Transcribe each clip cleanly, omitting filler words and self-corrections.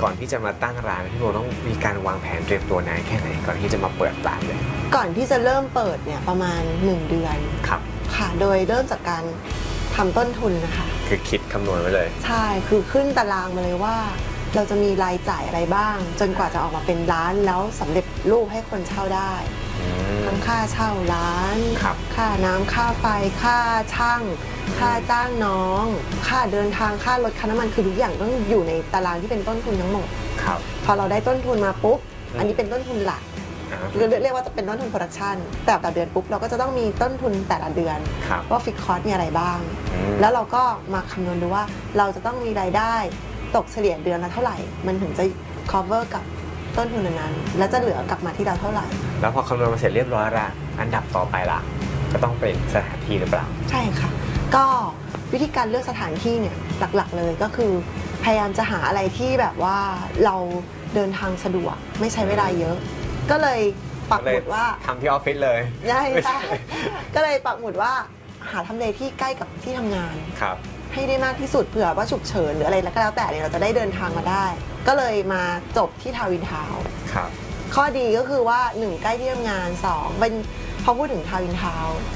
ก่อนที่จะมาตั้งร้านพี่โบต้องมีการวางแผนเตรียมตัวนานแค่ไหนก่อนที่จะมาเปิดร้านเลยก่อนที่จะเริ่มเปิดเนี่ยประมาณ1 เดือนครับค่ะโดยเริ่มจากการทำต้นทุนนะคะคือคิดคำนวณไว้เลยใช่คือขึ้นตารางมาเลยว่าเราจะมีรายจ่ายอะไรบ้างจนกว่าจะออกมาเป็นร้านแล้วสำเร็จรูปให้คนเช่าได้ทั้งค่าเช่าร้านค่าน้ำค่าไฟค่าช่างค่าจ้างน้องค่าเดินทางค่ารถค่าน้ำมันคือทุกอย่างต้องอยู่ในตารางที่เป็นต้นทุนทั้งหมดพอเราได้ต้นทุนมาปุ๊บอันนี้เป็นต้นทุนหลักเรียกว่าจะเป็นต้นทุนโปรดักชันแต่ละเดือนปุ๊บเราก็จะต้องมีต้นทุนแต่ละเดือนว่าฟิกคอร์สมีอะไรบ้างแล้วเราก็มาคำนวณดูว่าเราจะต้องมีรายได้ตกเฉลี่ยเดือนละเท่าไหร่มันถึงจะ cover กับต้นทุนนั้นแล้วจะเหลือกลับมาที่เราเท่าไหร่แล้วพอคำนวณมาเสร็จเรียบร้อยละอันดับต่อไปละก็ต้องเป็นสถานที่หรือเปล่าใช่ค่ะก็วิธีการเลือกสถานที่เนี่ยหลักๆเลยก็คือพยายามจะหาอะไรที่แบบว่าเราเดินทางสะดวกไม่ใช้เวลาเยอะก็เลยปักหมุดว่าทำที่ออฟฟิศเลยใช่ก็เลยปักหมุดว่าหาทำเลที่ใกล้กับที่ทำงานครับให้ได้มากที่สุดเผื่อว่าฉุกเฉินหรืออะไรแล้วก็แล้วแต่เนี่ยเราจะได้เดินทางมาได้ก็เลยมาจบที่ทาวน์อินทาวน์ครับข้อดีก็คือว่า1ใกล้ที่ทำงาน2เป็นพอพูดถึงทาวน์อินทาวน์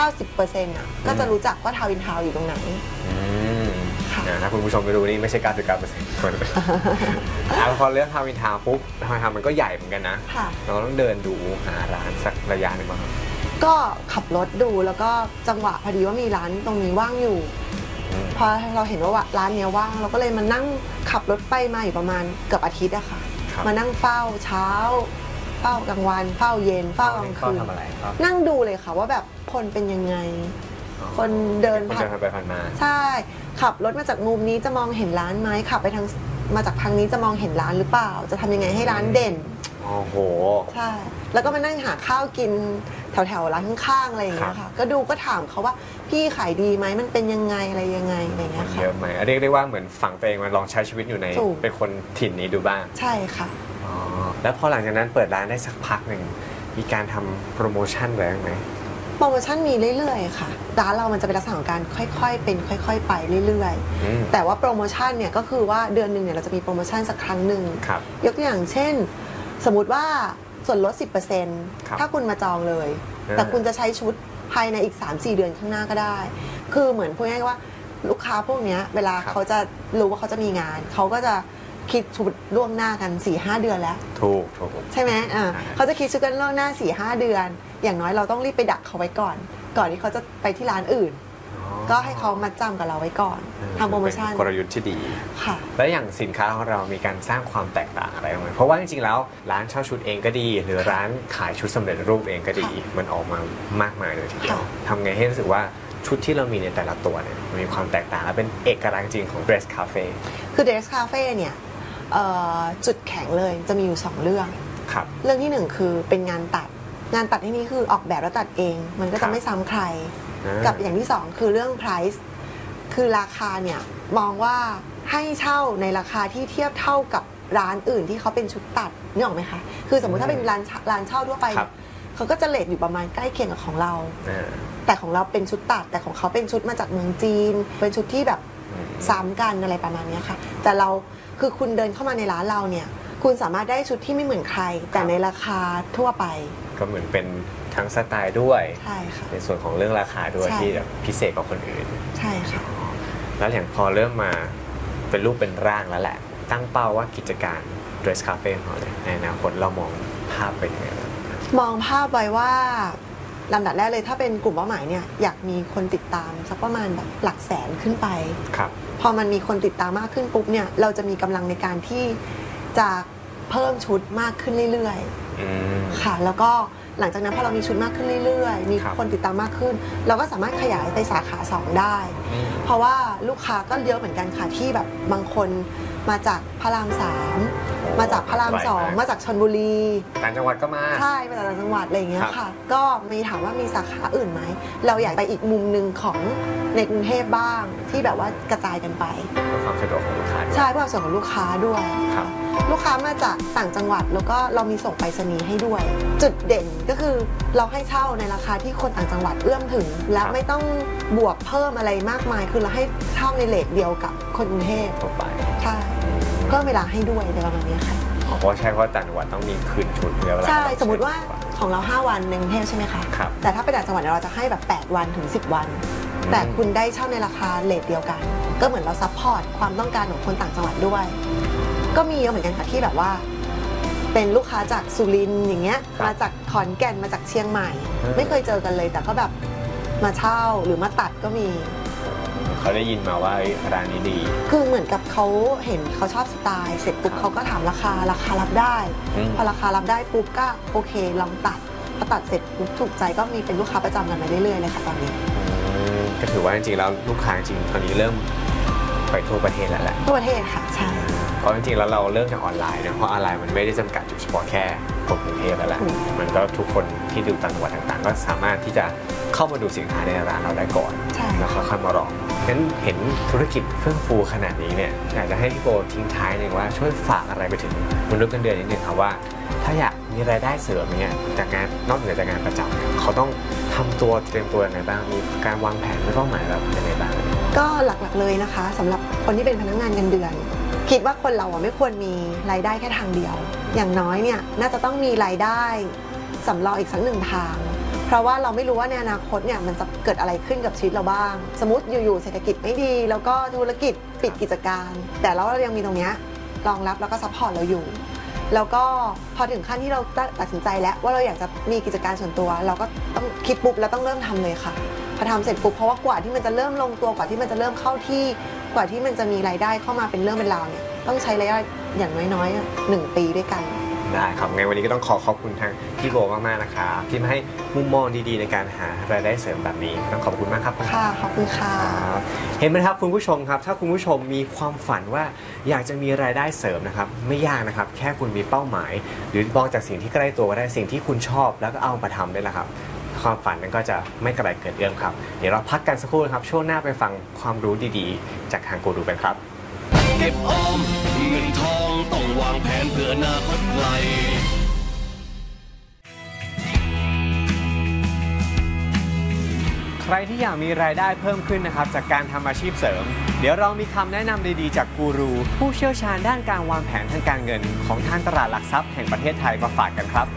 90%อ่ะก็จะรู้จักว่าทาวน์อินทาวน์อยู่ตรงไหนถ้าคุณผู้ชมไม่รู้นี่ไม่ใช่ 99% คนพอเรื่องทาวน์อินทาวน์ปุ๊บทาวน์อินทาวน์มันก็ใหญ่เหมือนกันนะเราต้องเดินดูหาร้านสักระยะหนึ่งบ้างก็ขับรถดูแล้วก็จังหวะพอดีว่ามีร้านตรงนี้ว่างอยู่พอเราเห็นว่าร้านนี้ว่างเราก็เลยมานั่งขับรถไปมาอยู่ประมาณเกือบอาทิตย์อะค่ะมานั่งเฝ้าเช้าเฝ้ากลางวันเฝ้าเย็นเฝ้ากลางคืนนั่งดูเลยค่ะว่าแบบคนเป็นยังไงคนเดินผ่านไปผ่านมาใช่ขับรถมาจากมุมนี้จะมองเห็นร้านไหมขับไปมาจากทางนี้จะมองเห็นร้านหรือเปล่าจะทำยังไงให้ร้านเด่นโอ้โหใช่แล้วก็มานั่งหาข้าวกินแถวๆร้านข้างๆอะไรอย่างเงี้ยค่ะก็ดูก็ถามเขาว่าพี่ขายดีไหมมันเป็นยังไงอะไรยังไงอะไรเงี้ยค่ะเยอะไหมเรียกได้ว่าเหมือนฝังตัวเองมาลองใช้ชีวิตอยู่ในเป็นคนถิ่นนี้ดูบ้างใช่ค่ะแล้วพอหลังจากนั้นเปิดร้านได้สักพักหนึ่งมีการทำโปรโมชั่นอะไรไหมโปรโมชั่นมีเรื่อยๆค่ะร้านเรามันจะเป็นลักษณะของการค่อยๆเป็นค่อยๆไปเรื่อยๆแต่ว่าโปรโมชั่นเนี่ยก็คือว่าเดือนหนึ่งเนี่ยเราจะมีโปรโมชั่นสักครั้งหนึ่งยกตัวอย่างเช่นสมมุติว่าส่วนลด 10% ถ้าคุณมาจองเลยแต่คุณจะใช้ชุดภายในอีก 3-4 เดือนข้างหน้าก็ได้คือเหมือนพูดง่ายๆว่าลูกค้าพวกนี้เวลาเขาจะรู้ว่าเขาจะมีงานเขาก็จะคิดชุดล่วงหน้ากัน 4-5 เดือนแล้วถูกใช่ไหมเขาจะคิดชุดกันล่วงหน้า 4-5 เดือนอย่างน้อยเราต้องรีบไปดักเขาไว้ก่อนที่เขาจะไปที่ร้านอื่นก็ให้เขามาจำกับเราไว้ก่อนทำโปรโมชั่นกลยุทธ์ที่ดีค่ะแล้วอย่างสินค้าของเรามีการสร้างความแตกต่างอะไรไหมเพราะว่าจริงๆแล้วร้านเช่าชุดเองก็ดีหรือร้านขายชุดสำเร็จรูปเองก็ดีมันออกมามากมายเลยทีเดียวทำไงให้รู้สึกว่าชุดที่เรามีในแต่ละตัวเนี่ยมีความแตกต่างและเป็นเอกลักษณ์จริงของ Dress Cafe คือ Dress Cafe เนี่ยจุดแข็งเลยจะมีอยู่2เรื่องเรื่องที่1คือเป็นงานตัดที่นี่คือออกแบบแล้วตัดเองมันก็จะไม่ซ้ำใครกับอย่างที่2คือเรื่อง price คือราคาเนี่ยมองว่าให้เช่าในราคาที่เทียบเท่ากับร้านอื่นที่เขาเป็นชุดตัดนี่ออกไหมคะคือสมมุติถ้าเป็นร้านเช่าทั่วไปเขาก็จะเรทอยู่ประมาณใกล้เคียงกับของเราแต่ของเราเป็นชุดตัดแต่ของเขาเป็นชุดมาจากเมืองจีนเป็นชุดที่แบบซ้ำกันอะไรประมาณนี้ค่ะแต่เราคือคุณเดินเข้ามาในร้านเราเนี่ยคุณสามารถได้ชุดที่ไม่เหมือนใครแต่ในราคาทั่วไปก็เหมือนเป็นทั้งสไตล์ด้วยใช่ค่ะในส่วนของเรื่องราคาด้วยที่แบบพิเศษกว่าคนอื่นใช่ค่ะแล้วอย่างพอเริ่มมาเป็นรูปเป็นร่างแล้วแหละตั้งเป้าว่ากิจการ Dress Cafe ของเราเลยในอนาคตเรามองภาพเป็นยังไงมองภาพไว้ว่าลำดับแรกเลยถ้าเป็นกลุ่มเป้าหมายเนี่ยอยากมีคนติดตามสักประมาณแบบหลักแสนขึ้นไปพอมันมีคนติดตามมากขึ้นปุ๊บเนี่ยเราจะมีกำลังในการที่จะเพิ่มชุดมากขึ้นเรื่อยๆค่ะแล้วก็หลังจากนั้นพอเรามีชุดมากขึ้นเรื่อยๆมีคนติดตามมากขึ้นเราก็สามารถขยายไปสาขา2ได้เพราะว่าลูกค้าก็เยอะเหมือนกันค่ะที่แบบบางคนมาจากพระราม3มาจากพระราม2มาจากชลบุรีต่างจังหวัดก็มาใช่มาจากต่างจังหวัดอะไรอย่างเงี้ยค่ะก็มีถามว่ามีสาขาอื่นไหมเราอยากไปอีกมุมนึงของในกรุงเทพบ้างที่แบบว่ากระจายกันไปเพื่อความสะดวกของลูกค้าใช่เพื่อความสะดวกของลูกค้าด้วยลูกค้ามาจากต่างจังหวัดแล้วก็เรามีส่งไปรษณีย์ให้ด้วยจุดเด่นก็คือเราให้เช่าในราคาที่คนต่างจังหวัดเอื้อมถึงและไม่ต้องบวกเพิ่มอะไรมากมายคือเราให้เช่าในเรทเดียวกับคนกรุงเทพทั่วไปใช่เพิ่มเวลาให้ด้วยในประมาณนี้ค่ะเพราะใช่เพราะต่างจังหวัดต้องมีคืนชุดเวลาใช่สมมติว่าของเรา5 วันในกรุงเทพใช่ไหมคะครับแต่ถ้าไปต่างจังหวัดเราจะให้แบบ8 วันถึง10 วันแต่คุณได้เช่าในราคาเรทเดียวกันก็เหมือนเราซัพพอร์ตความต้องการของคนต่างจังหวัดด้วยก็มีเยอะเหมือนกันค่ะที่แบบว่าเป็นลูกค้าจากสุรินทร์อย่างเงี้ยมาจากขอนแก่นมาจากเชียงใหม่ไม่เคยเจอกันเลยแต่ก็แบบมาเช่าหรือมาตัดก็มีเขาได้ยินมาว่าร้านนี้ดีคือเหมือนกับเขาเห็นเขาชอบสไตล์เสร็จปุ๊บเขาก็ถามราคารับได้พอราคารับได้ปุ๊บก็โอเคลองตัดพอตัดเสร็จปุ๊บถูกใจก็มีเป็นลูกค้าประจำกันมาเรื่อยๆเลยค่ะตอนนี้ก็ถือว่าจริงๆแล้วลูกค้าจริงตอนนี้เริ่มไปทั่วประเทศแล้วแหละทั่วประเทศค่ะใช่เพราะจริงๆแล้วเราเริ่มจากออนไลน์นะเพราะออนไลน์มันไม่ได้จำกัดอยู่เฉพาะแค่คนกรุงเทพแล้วแหละมันก็ทุกคนที่ดูต่างจังหวัดต่างๆก็สามารถที่จะเข้ามาดูสินค้าในร้านเราได้ก่อนแล้วค่อยๆมาลองงั้นเห็นธุรกิจเฟื่องฟูขนาดนี้เนี่ยอยากจะให้พี่โบทิ้งท้ายหนึ่งว่าช่วยฝากอะไรไปถึงมนุษย์เงินเดือนนิดนึงครับว่าถ้าอยากมีรายได้เสริมเนี่ยจากงานนอกเหนือจากงานประจำเนี่ยเขาต้องทำตัวเตรียมตัวยังไงบ้างมีการวางแผนหรือเป้าหมายแบบยังไงบ้างก็หลักๆเลยนะคะสำหรับคนที่เป็นพนักงานเงินเดือนคิดว่าคนเราไม่ควรมีรายได้แค่ทางเดียวอย่างน้อยเนี่ยน่าจะต้องมีรายได้สำรองอีกสัก1 ทางเพราะว่าเราไม่รู้ว่าในอนาคตเนี่ยมันจะเกิดอะไรขึ้นกับชีวิตเราบ้างสมมติอยู่ๆเศรษฐกิจไม่ดีแล้วก็ธุรกิจปิดกิจการแต่เรายังมีตรงนี้รองรับแล้วก็ซัพพอร์ตเราอยู่แล้วก็พอถึงขั้นที่เราตัดสินใจแล้วว่าเราอยากจะมีกิจการส่วนตัวเราก็ต้องคิดปุ๊บแล้วต้องเริ่มทำเลยค่ะพอทำเสร็จปุ๊บเพราะว่ากว่าที่มันจะเริ่มลงตัวกว่าที่มันจะเริ่มเข้าที่กว่าที่มันจะมีรายได้เข้ามาเป็นเรื่องเป็นราวเนี่ยต้องใช้ระยะอย่างน้อยๆ1 ปีด้วยกันได้ครับงั้นวันนี้ก็ต้องขอบคุณทางพี่โบมากๆนะครับที่มาให้มุมมองดีๆในการหารายได้เสริมแบบนี้ต้องขอบคุณมากครับค่ะขอบคุณค่ะเห็นไหมครับคุณผู้ชมครับถ้าคุณผู้ชมมีความฝันว่าอยากจะมีรายได้เสริมนะครับไม่ยากนะครับแค่คุณมีเป้าหมายหรือมองจากสิ่งที่ใกล้ตัวก็ได้สิ่งที่คุณชอบแล้วก็เอามาทำได้แล้วครับความฝันนั้นก็จะไม่ไกลเกินเอื้อมครับเดี๋ยวเราพักกันสักครู่ครับช่วงหน้าไปฟังความรู้ดีๆจากทางกูรูกันครับเก็บออมเงินทองต้องวางแผนเพื่ออนาคตไกลใครที่อยากมีรายได้เพิ่มขึ้นนะครับจากการทำอาชีพเสริมเดี๋ยวเรามีคำแนะนำดีๆจากกูรูผู้เชี่ยวชาญด้านการวางแผนทางการเงินของทางตลาดหลักทรัพย์แห่งประเทศไทยมาฝากกันครับ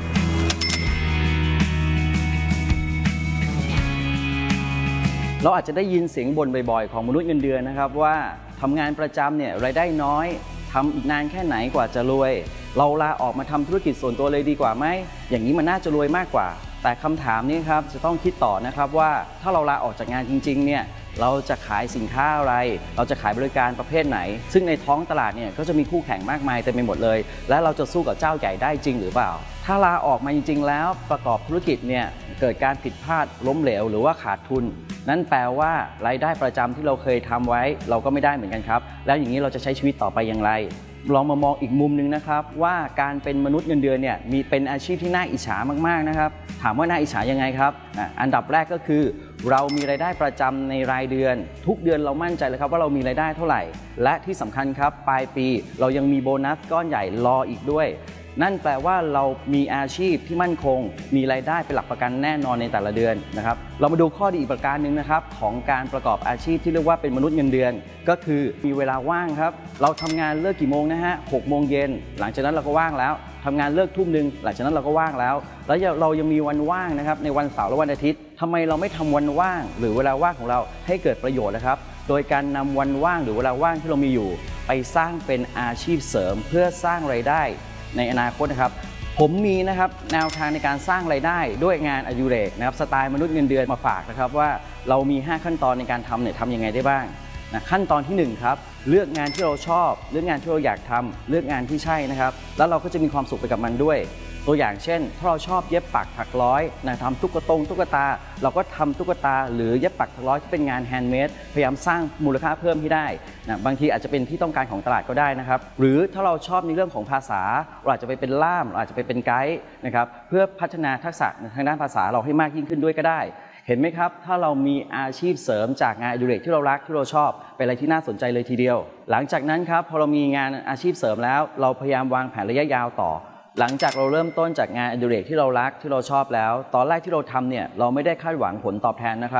เราอาจจะได้ยินเสียงบ่นบ่อยๆของมนุษย์เงินเดือนนะครับว่าทำงานประจำเนี่ยรายได้น้อยทำอีกนานแค่ไหนกว่าจะรวยเราลาออกมาทำธุรกิจส่วนตัวเลยดีกว่าไหมอย่างนี้มันน่าจะรวยมากกว่าแต่คำถามนี้ครับจะต้องคิดต่อนะครับว่าถ้าเราลาออกจากงานจริงๆเนี่ยเราจะขายสินค้าอะไรเราจะขายบริการประเภทไหนซึ่งในท้องตลาดเนี่ยก็จะมีคู่แข่งมากมายเต็มไปหมดเลยและเราจะสู้กับเจ้าใหญ่ได้จริงหรือเปล่าถ้าลาออกมาจริงๆแล้วประกอบธุรกิจเนี่ยเกิดการผิดพลาดล้มเหลวหรือว่าขาดทุนนั่นแปลว่ารายได้ประจำที่เราเคยทำไว้เราก็ไม่ได้เหมือนกันครับแล้วอย่างนี้เราจะใช้ชีวิตต่อไปอย่างไรลองมามองอีกมุมนึงนะครับว่าการเป็นมนุษย์เงินเดือนเนี่ยมีเป็นอาชีพที่น่าอิจฉามากๆนะครับถามว่าน่าอิจฉายังไงครับอันดับแรกก็คือเรามีรายได้ประจำในรายเดือนทุกเดือนเรามั่นใจเลยครับว่าเรามีรายได้เท่าไหร่และที่สำคัญครับปลายปีเรายังมีโบนัสก้อนใหญ่รออีกด้วยนั่นแปลว่าเรามีอาชีพที่มั่นคงมีรายได้เป็นหลักประกันแน่นอนในแต่ละเดือนนะครับเรามาดูข้อดีอีกประการหนึ่งนะครับของการประกอบอาชีพที่เรียกว่าเป็นมนุษย์เงินเดือนก็คือมีเวลาว่างครับเราทำงานเลิกกี่โมงนะฮะ6 โมงเย็นหลังจากนั้นเราก็ว่างแล้วทำงานเลิกทุ่มนึงหลังจากนั้นเราก็ว่างแล้วเรายังมีวันว่างนะครับในวันเสาร์และวันอาทิตย์ทำไมเราไม่ทำวันว่างหรือเวลาว่างของเราให้เกิดประโยชน์นะครับโดยการนำวันว่างหรือเวลาว่างที่เรามีอยู่ไปสร้างเป็นอาชีพเสริมเพื่อสร้างรายได้ในอนาคตนะครับผมมีนะครับแนวทางในการสร้างรายได้ด้วยงานอดิเรกนะครับสไตล์มนุษย์เงินเดือนมาฝากนะครับว่าเรามี5ขั้นตอนในการทำเนี่ยทำยังไงได้บ้างนะขั้นตอนที่1ครับเลือกงานที่เราชอบเลือกงานที่เราอยากทำเลือกงานที่ใช่นะครับแล้วเราก็จะมีความสุขไปกับมันด้วยตัวอย่างเช่นถ้าเราชอบเย็บปักถักร้อยนะทำตุ๊กตาเราก็ทำตุ๊กตาหรือเย็บปักถักร้อยที่เป็นงานแฮนด์เมดพยายามสร้างมูลค่าเพิ่มให้ได้นะบางทีอาจจะเป็นที่ต้องการของตลาดก็ได้นะครับหรือถ้าเราชอบในเรื่องของภาษาเราอาจจะไปเป็นล่ามเราอาจจะไปเป็นไกด์นะครับเพื่อพัฒนาทักษะทางด้านภาษาเราให้มากยิ่งขึ้นด้วยก็ได้เห็นไหมครับถ้าเรามีอาชีพเสริมจากงานอดิเรกที่เรารักที่เราชอบเป็นอะไรที่น่าสนใจเลยทีเดียวหลังจากนั้นครับพอเรามีงานอาชีพเสริมแล้วเราพยายามวางแผนระยะยาวต่อหลังจากเราเริ่มต้นจากงานอดิเรกที่เรารักที่เราชอบแล้วตอนแรกที่เราทำเนี่ยเราไม่ได้คาดหวังผลตอบแทนนะครับแ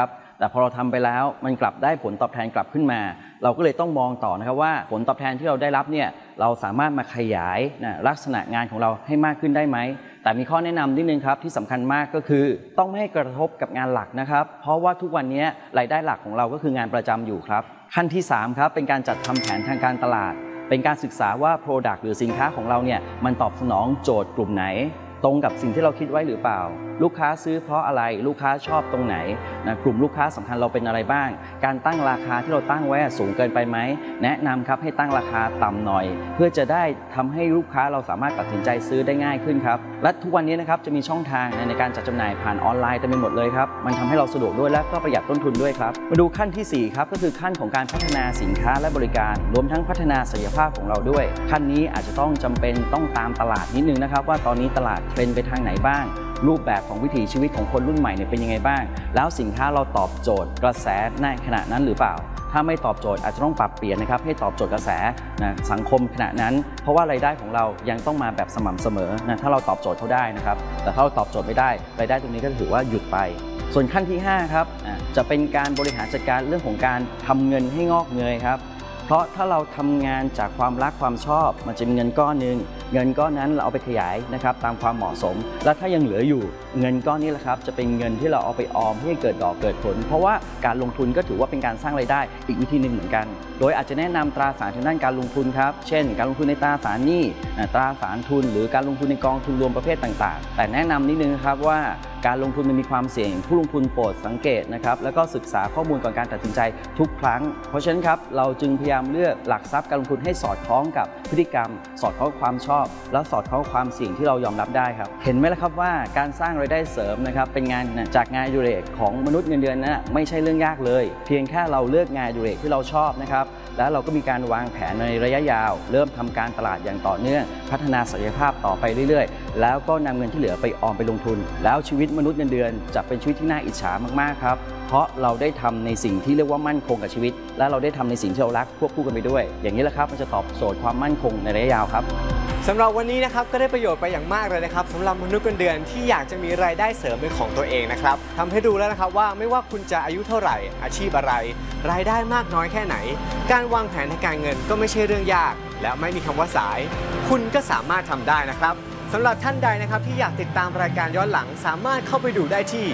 แต่พอเราทำไปแล้วมันกลับได้ผลตอบแทนกลับขึ้นมาเราก็เลยต้องมองต่อนะครับว่าผลตอบแทนที่เราได้รับเนี่ยเราสามารถมาขยายลักษณะงานของเราให้มากขึ้นได้ไหมแต่มีข้อแนะนำนิดนึงครับที่สำคัญมากก็คือต้องไม่ให้กระทบกับงานหลักนะครับเพราะว่าทุกวันนี้รายได้หลักของเราก็คืองานประจำอยู่ครับขั้นที่3ครับเป็นการจัดทำแผนทางการตลาดเป็นการศึกษาว่า Product หรือสินค้าของเราเนี่ยมันตอบสนองโจทย์กลุ่มไหนตรงกับสิ่งที่เราคิดไว้หรือเปล่าลูกค้าซื้อเพราะอะไรลูกค้าชอบตรงไหนกลุ่มลูกค้าสำคัญเราเป็นอะไรบ้างการตั้งราคาที่เราตั้งไว้สูงเกินไปไหมแนะนำครับให้ตั้งราคาต่ำหน่อยเพื่อจะได้ทำให้ลูกค้าเราสามารถตัดสินใจซื้อได้ง่ายขึ้นครับและทุกวันนี้นะครับจะมีช่องทางในการจัดจำหน่ายผ่านออนไลน์เต็มไปหมดเลยครับมันทำให้เราสะดวกด้วยและก็ประหยัดต้นทุนด้วยครับมาดูขั้นที่4ครับก็คือขั้นของการพัฒนาสินค้าและบริการรวมทั้งพัฒนาศักยภาพของเราด้วยขั้นนี้อาจจะต้องจำเป็นต้องตามตลาดนิดนึงนะครับว่าตอนนี้ตลาดเทรนด์ไปทางไหนบ้างรูปแบบของวิถีชีวิตของคนรุ่นใหม่เนี่ยเป็นยังไงบ้างแล้วสินค้าเราตอบโจทย์กระแสในขณะนั้นหรือเปล่าถ้าไม่ตอบโจทย์อาจจะต้องปรับเปลี่ยนนะครับให้ตอบโจทย์กระแสสังคมขณะนั้นเพราะว่ารายได้ของเรายังต้องมาแบบสม่ำเสมอถ้าเราตอบโจทย์เขาได้นะครับแต่ถ้าเราตอบโจทย์ไม่ได้รายได้ตรงนี้ก็ถือว่าหยุดไปส่วนขั้นที่5ครับจะเป็นการบริหารจัดการเรื่องของการทำเงินให้งอกเงยครับเพราะถ้าเราทำงานจากความรักความชอบมันจะมีเงินก้อนนึงเงินก้อนนั้นเราเอาไปขยายนะครับตามความเหมาะสมและถ้ายังเหลืออยู่เงินก้อนนี้แหละครับจะเป็นเงินที่เราเอาไปออมให้เกิดดอกเกิดผลเพราะว่าการลงทุนก็ถือว่าเป็นการสร้างรายได้อีกวิธีหนึ่งเหมือนกันโดยอาจจะแนะนำตราสารทางด้านการลงทุนครับเช่นการลงทุนในตราสารหนี้ตราสารทุนหรือการลงทุนในกองทุนรวมประเภทต่างๆแต่แนะนำนิดนึงครับว่าการลงทุนมันมีความเสี่ยงผู้ลงทุนโปรดสังเกตนะครับแล้วก็ศึกษาข้อมูลก่อนการตัดสินใจทุกครั้งเพราะฉะนั้นครับเราจึงพยายามเลือกหลักทรัพย์การลงทุนให้สอดคล้องกับพฤติกรรมสอดคล้องความชอบและสอดคล้องความเสี่ยงที่เรายอมรับได้ครับเห็นไหมล่ะครับว่าการสร้างรายได้เสริมนะครับเป็นงานจากงานอดิเรกของมนุษย์เงินเดือนนะไม่ใช่เรื่องยากเลยเพียงแค่เราเลือกงานอดิเรกที่เราชอบนะครับแล้วเราก็มีการวางแผนในระยะยาวเริ่มทำการตลาดอย่างต่อเนื่องพัฒนาศักยภาพต่อไปเรื่อยๆแล้วก็นำเงินที่เหลือไปออมไปลงทุนแล้วชีวิตมนุษย์เงินเดือนจะเป็นชีวิตที่น่าอิจฉามากๆครับเพราะเราได้ทำในสิ่งที่เรียกว่ามั่นคงกับชีวิตและเราได้ทำในสิ่งที่เรารักควบคู่กันไปด้วยอย่างนี้แหละครับมันจะตอบโจทย์ความมั่นคงในระยะยาวครับสำหรับวันนี้นะครับก็ได้ประโยชน์ไปอย่างมากเลยนะครับสำหรับมนุษย์เงินเดือนที่อยากจะมีรายได้เสริมเป็นของตัวเองนะครับทำให้ดูแล้วนะครับว่าไม่ว่าคุณจะอายุเท่าไหร่อาชีพอะไรรายได้มากน้อยแค่ไหนการวางแผนทางการเงินก็ไม่ใช่เรื่องยากและไม่มีคำว่าสายคุณก็สามารถทำได้นะครับสำหรับท่านใดนะครับที่อยากติดตามรายการย้อนหลังสามารถเข้าไปดูได้ที่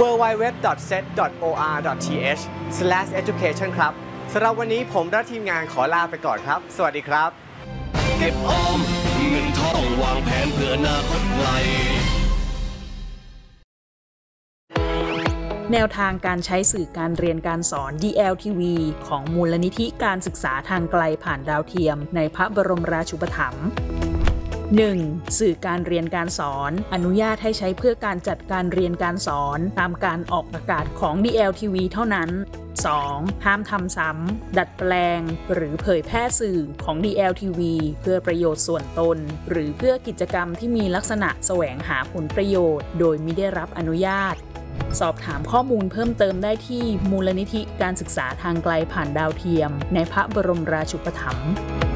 www.set.or.th/education ครับสำหรับวันนี้ผมและทีมงานขอลาไปก่อนครับสวัสดีครับเก็บออมเงินทองวางแผนเพื่ออนาคตไกลแนวทางการใช้สื่อการเรียนการสอน DLTV ของมูลนิธิการศึกษาทางไกลผ่านดาวเทียมในพระบรมราชูปถัมภ์ 1. สื่อการเรียนการสอนอนุญาตให้ใช้เพื่อการจัดการเรียนการสอนตามการออกอากาศของ DLTV เท่านั้น 2. ห้ามทำซ้ำดัดแปลงหรือเผยแพร่สื่อของ DLTV เพื่อประโยชน์ส่วนตนหรือเพื่อกิจกรรมที่มีลักษณะแสวงหาผลประโยชน์โดยมิได้รับอนุญาตสอบถามข้อมูลเพิ่มเติมได้ที่มูลนิธิการศึกษาทางไกลผ่านดาวเทียมในพระบรมราชูปถัมภ์